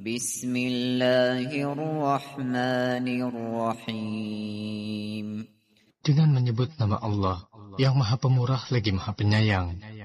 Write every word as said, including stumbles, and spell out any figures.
Bismillahirrahmanirrahim. Dengan menyebut nama Allah yang Maha Pemurah lagi Maha Penyayang.